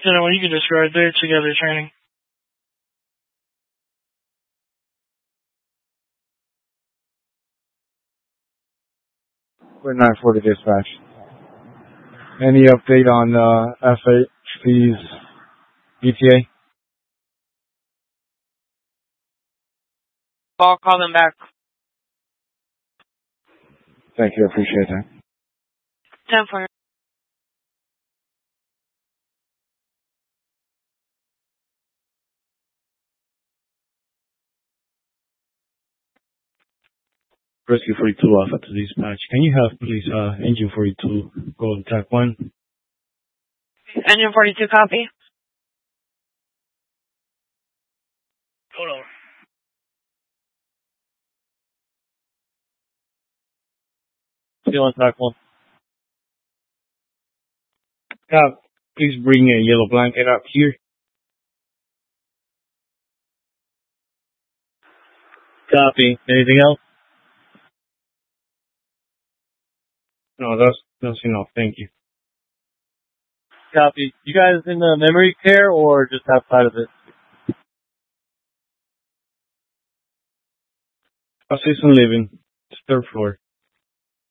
Gentlemen, you can describe there together training. We're 940 dispatch. Any update on FHP's ETA? I'll call them back. Thank you, I appreciate that. 10-4. Rescue 42 Alpha to dispatch. Can you have, please, engine 42 go to track 1? Engine 42, copy. Hold over. Still on track 1. Please bring a yellow blanket up here. Copy. Anything else? No, that's enough. Thank you. Copy. You guys in the memory care or just outside of it? Assistant living, third floor.